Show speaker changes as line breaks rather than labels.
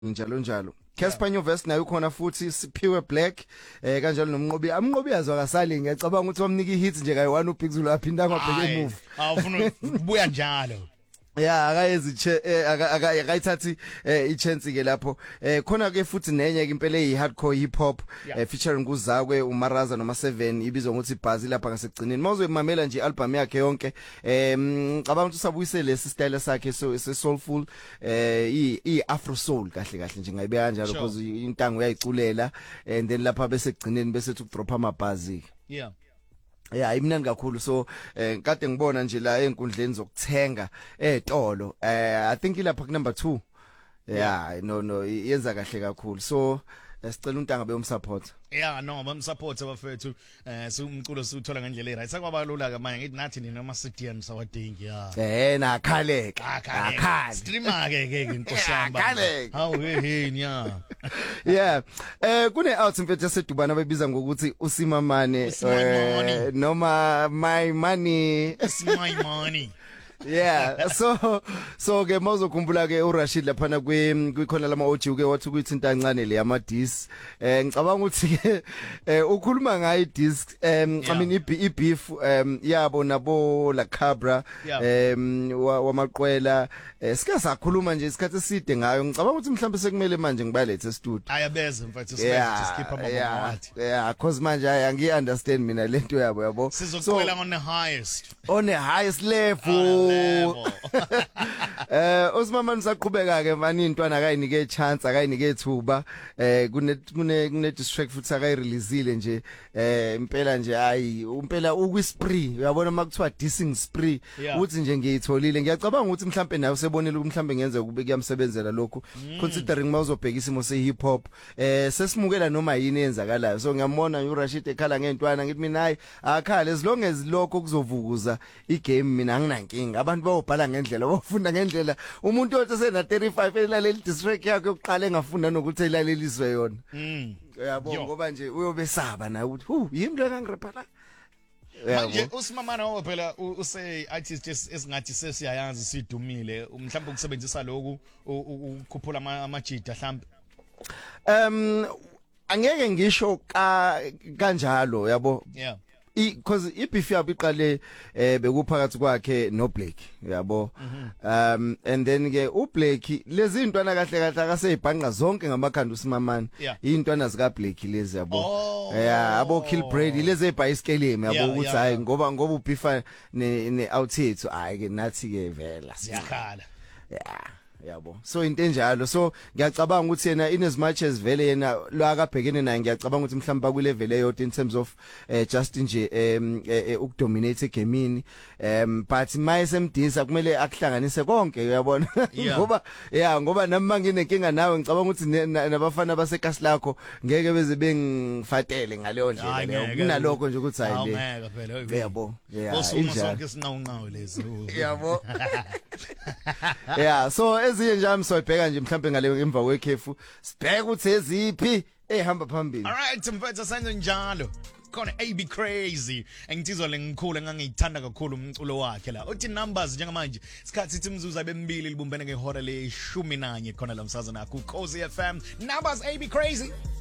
njalo njalo. Casper Nyovest nayo khona futhi Siphiwe Black kanjalo nomnqobi amnqobi yazo akasali ngiyacabanga ukuthi wamnika ihit nje kayi1 uBigzulu aphinda ngabheke emuva
awufuna ubuya njalo
ya akayithathi ichance ke lapho khona ke futhi nenye ke impela hardcore hip hop featuring kuZakwe uMaraza noma 7 ibizwa ukuthi Buzz lapha ngasekugcineni mawuzomamela nje album yakhe yonke ngicabanga ukuthi usabuyise lesi style sakhe so soulful I afro soul kahle kahle nje ngayibeka kanjalo because intango uyayiculela and then lapha bese egcineni bese ukudrop amabhazi yeah imnandi kakhulu so kade ngibona nje la enkundleni zokuthenga etolo I think ilapha ku number 2 yeah no yenza kahle kakhulu so sicela untanga beyomsupport
yeah no bamsupport abafethu umculo suthola ngendlela right sakwabalula ke manje ngithi nathi nina ama CDN sawadingi yeah
nakhaleka
akhala streamer ke inkosamba hawu hey
yeah kune out mfethu yasedubana bebiza ngokuthi usimamane noma my money
it's my money
yeah so ke mawuzokhumbula ke uRashid laphana kwikhona lama OG ke wathi ukuyithinta kancane le yama disc ngicabanga ukuthi ke ukhuluma ngayo disc I mean ibeef yabo nabo la Cabra wamaqwela sika sakhuluma nje isikhathi eside ngayo ngicabanga ukuthi mhlawumbe sekumele manje ngibalethe studio
ayabeze mfethu just keep up amawathi
yeah cause manje angi understand mina lento yabo yabo
sizokwela on the highest
level uSimamani usaqhubeka ke manje intwana akayinike chance akayinike ithuba kune distract futhi akayireleaseile nje impela nje hayi impela ukwispree uyabona makuthiwa dissing spree uthi nje ngiyitholile ngiyacabanga ukuthi mhlambe nayo sebonile mhlambe ngenze kube kuyamsebenzela lokho considering mawuzobheka isimo se hip hop sesimukela noma yini eyenzakalayo so ngiyamona uRashid ekhala ngentwana ngithi mina hayi akhala as long as lokho kuzovukuza igame mina anginankinga abantu bayobhala ngendlela bafunda ngendlela umuntu othi sena 35 elaleli district yakhe yokuqala engafunda nokuthi elaleliswe yona yabo ngoba nje uyobesaba naye ukuthi yimi ngangirepha la
manje uSimamana phela use artist esingathi sesiyayanza sidumile mhlawumbe ukusebenzisa lokhu ukukhuphula amajida mhlawumbe
angeke ngisho kanjalo yabo because ibeef yabo iqale bekuphakathi kwakhe no Blake yabo and then ke uBlake lezi intwana kahle kahle akaseyibhanqa zonke ngamakhanda uSimamani intwana zika Blake lezi yabo yabo Kill Brady lezi ebicycle yabo ukuthi hayi ngoba ubeefa ne outethu hayi ke nathi ke vela
siyakhala
yabo so into enjalo so ngiyacabanga ukuthi yena in as much as vele yena lo akabhekene naye ngiyacabanga ukuthi mhlawumbe ku level eyodwa in terms of just nje ukudominate egamini but my SMDs kumele akuhlanganise konke uyabona ngoba nami manginenkinga nawe ngicabanga ukuthi nabafana basekasi lakho ngeke beze bengifatele ngaleyo ndlela leyo kunalokho nje ukuthi hayi le yabo
usuma sonke sinqawunqawo lezi
yabo so ezinye nje amsoyibheka nje mhlambe ngale emva kwekhefu sibheka ukuthi eziphi ehamba phambili
alright mfethu senze njalo khona AB Crazy engitizwa lengikhulu engangiyithanda kakhulu umculo wakhe la uthi numbers njengamanje isikhathi sithi imzuzu abembili libumbene ngehora le 11 khona la msazana ku Khosi FM numbers AB Crazy